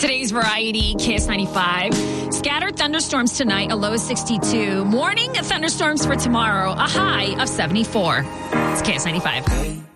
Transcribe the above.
Today's Variety, KS95. Scattered thunderstorms tonight, a low of 62. Morning thunderstorms for tomorrow, a high of 74. It's KS95.